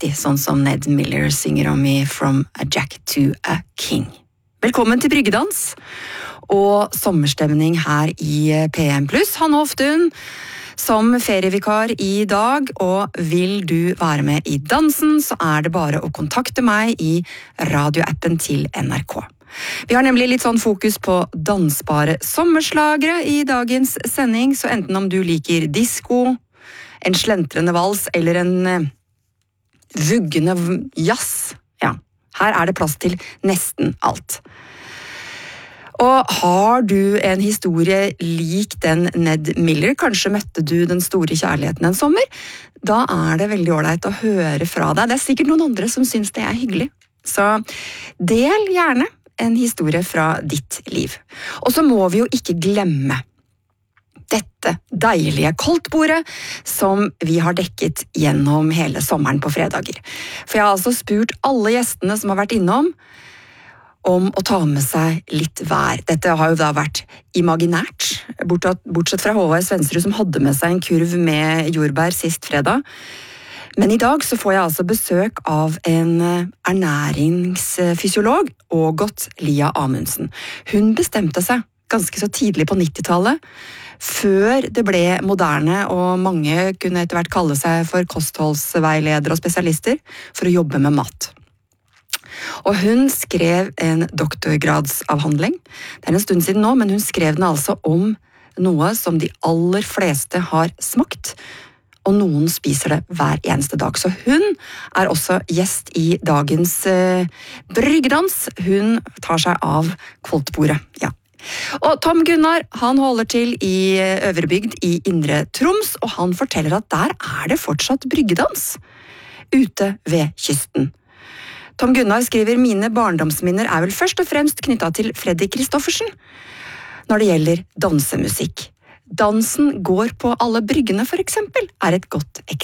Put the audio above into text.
riktig, sånn som Ned Miller synger om i From a Jack to a King. Velkommen til Bryggedans og sommerstemning her i PM+. Hanne Hoftun som ferievikar i dag, og vil du være med i dansen, så er det bare å kontakte meg i radioappen til NRK. Vi har nemlig litt sånn fokus på dansbare sommerslagere i dagens sending, så enten om du liker disco, en slentrende vals eller en vuggende jazz, ja, her er det plass til nesten alt. Og har du en historie lik den Ned Miller, kanskje møtte du den store kjærligheten en sommer, da er det veldig ordentlig å høre fra deg. Det er sikkert noen andre som synes det er hyggelig. Så del gjerne en historie fra ditt liv. Og så må vi jo ikke glemme dette deilige koldtbordet som vi har dekket gjennom hele sommeren på fredager. For jeg har altså spurt alle gjestene som har vært innom om å ta med seg litt hver. Dette har jo da vært imaginært, bortsett fra Håvard Svendsrud som hadde med seg en kurv med jordbær sist fredag. Men i dag så får jeg altså besøk av en ernæringsfysiolog, Ågot Lia Amundsen. Hun bestemte seg ganske så tidlig på 90-tallet, før det ble moderne og mange kunne etter hvert kalle seg for kostholdsveiledere og spesialister, for å jobbe med mat. Og hun skrev en doktorgradsavhandling. Det er en stund siden nå, men hun skrev den altså om noe som de aller fleste har smakt, og noen spiser det hver eneste dag. Så hun er også gjest i dagens Bryggedans. Hun tar seg av koldtbordet, ja. Og Tom Gunnar, han holder til i Øvrebygd i Indre Troms, og han forteller at der er det fortsatt bryggedans ute ved kysten. Tom Gunnar skriver, mine barndomsminner er vel først og fremst knyttet til Freddy Kristoffersen når det gjelder dansemusikk. Dansen går på alle bryggene for eksempel, er et godt eksempel.